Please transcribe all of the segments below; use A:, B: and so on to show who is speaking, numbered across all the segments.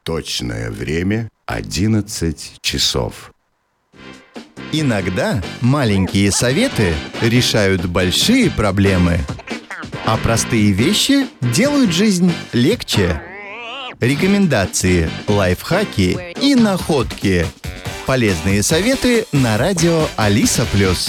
A: Точное время 11 часов.
B: Иногда маленькие советы решают большие проблемы, а простые вещи делают жизнь легче. Рекомендации, лайфхаки и находки. Полезные советы на радио Алиса+.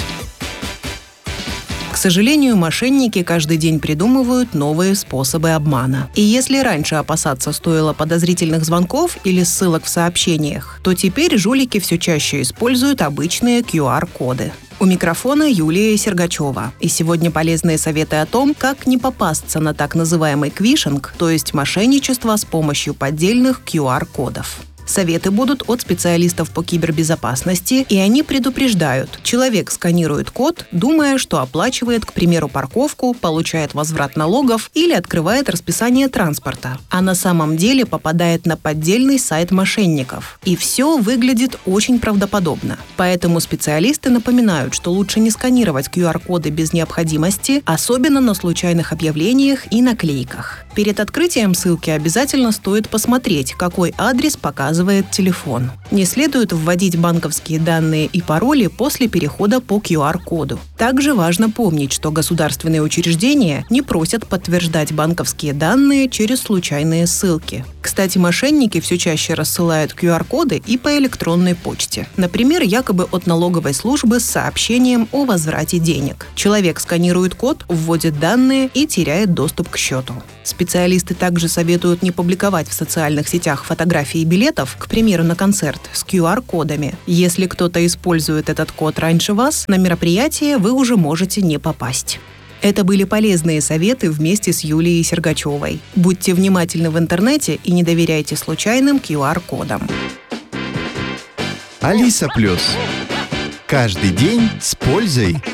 C: К сожалению, мошенники каждый день придумывают новые способы обмана. И если раньше опасаться стоило подозрительных звонков или ссылок в сообщениях, то теперь жулики все чаще используют обычные QR-коды. У микрофона Юлия Сергачева. И сегодня полезные советы о том, как не попасться на так называемый квишинг, то есть мошенничество с помощью поддельных QR-кодов. Советы будут от специалистов по кибербезопасности, и они предупреждают: человек сканирует код, думая, что оплачивает, к примеру, парковку, получает возврат налогов или открывает расписание транспорта, а на самом деле попадает на поддельный сайт мошенников. И все выглядит очень правдоподобно. Поэтому специалисты напоминают, что лучше не сканировать QR-коды без необходимости, особенно на случайных объявлениях и наклейках. Перед открытием ссылки обязательно стоит посмотреть, какой адрес показывает телефон. Не следует вводить банковские данные и пароли после перехода по QR-коду. Также важно помнить, что государственные учреждения не просят подтверждать банковские данные через случайные ссылки. Кстати, мошенники все чаще рассылают QR-коды и по электронной почте. Например, якобы от налоговой службы с сообщением о возврате денег. Человек сканирует код, вводит данные и теряет доступ к счету. Специалисты также советуют не публиковать в социальных сетях фотографии билетов, к примеру, на концерт, с QR-кодами. Если кто-то использует этот код раньше вас, на мероприятие вы уже можете не попасть. Это были полезные советы вместе с Юлией Сергачевой. Будьте внимательны в интернете и не доверяйте случайным QR-кодам.
B: Алиса+. Каждый день с пользой.